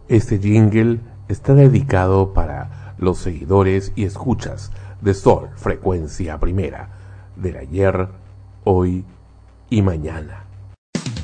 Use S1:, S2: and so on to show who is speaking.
S1: Este jingle está dedicado para los seguidores y escuchas de Sol Frecuencia Primera, del ayer, hoy y mañana.